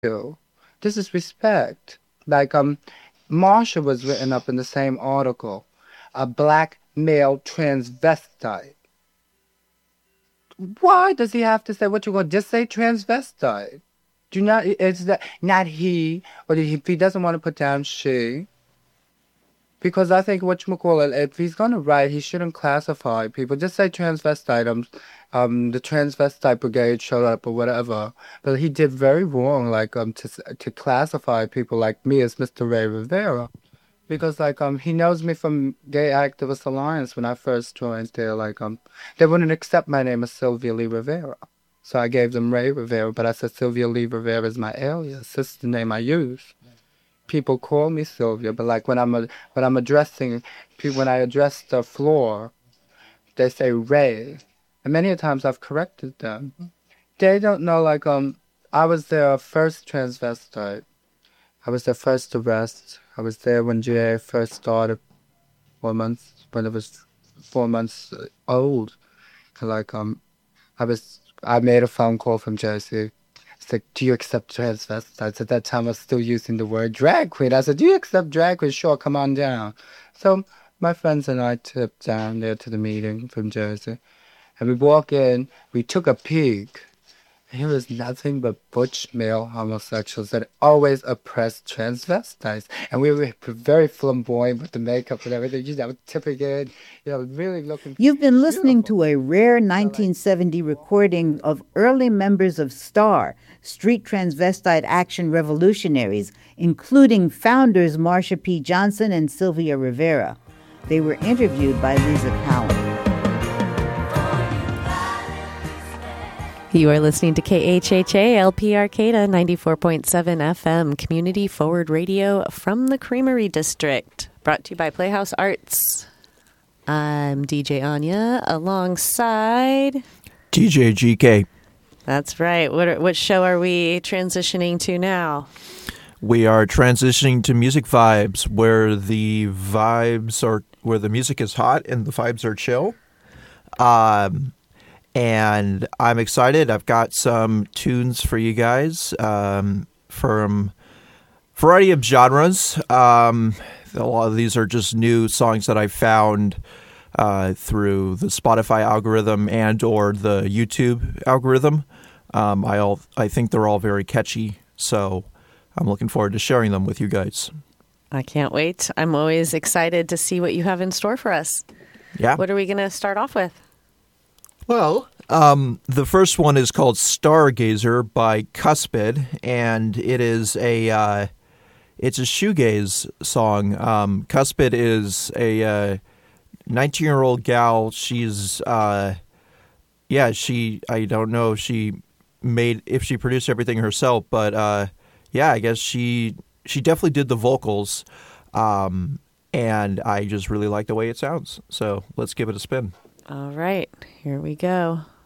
you. This is respect. Like Marsha was written up in the same article. A black male transvestite. Why does he have to say what you want? Just say transvestite. Do not. It's that not he, or if he doesn't want to put down she. Because I think whatchamacallit, if he's gonna write, he shouldn't classify people. Just say transvestite. The transvestite brigade showed up or whatever. But he did very wrong, like to classify people like me as Mr. Ray Rivera, because he knows me from Gay Activist Alliance when I first joined there. They wouldn't accept my name as Sylvia Lee Rivera, so I gave them Ray Rivera. But I said Sylvia Lee Rivera is my alias. This is the name I use. People call me Sylvia, but when I'm addressing people, when I address the floor, they say Ray, and many times I've corrected them. They don't know. I was their first transvestite. I was their first arrest. I was there when GA first started, 4 months when it was 4 months old. I made a phone call from Jersey. It's like, do you accept transvestites? At that time, I was still using the word drag queen. I said, do you accept drag queen? Sure, come on down. So my friends and I tipped down there to the meeting from Jersey. And we walk in, we took a peek. And here was nothing but butch male homosexuals that always oppressed transvestites. And we were very flamboyant with the makeup and everything. Tipping in, really looking You've been listening beautiful. to a rare 1970 recording of early members of STAR, Street Transvestite Action Revolutionaries, including founders Marsha P. Johnson and Sylvia Rivera. They were interviewed by Lisa Cowan. You are listening to KHHA LP Arcata 94.7 FM, community forward radio from the Creamery District. Brought to you by Playhouse Arts. I'm DJ Anya alongside DJ GK. That's right. What show are we transitioning to now? We are transitioning to Music Vibes, where the music is hot and the vibes are chill. And I'm excited. I've got some tunes for you guys from a variety of genres. A lot of these are just new songs that I found through the Spotify algorithm and or the YouTube algorithm. I think they're all very catchy, so I'm looking forward to sharing them with you guys. I can't wait. I'm always excited to see what you have in store for us. Yeah. What are we going to start off with? Well, the first one is called Stargazer by Cuspid, and it is it's a shoegaze song. Cuspid is a 19-year-old gal. She's I don't know if she produced everything herself, but I guess she definitely did the vocals, and I just really like the way it sounds. So let's give it a spin. All right, here we go.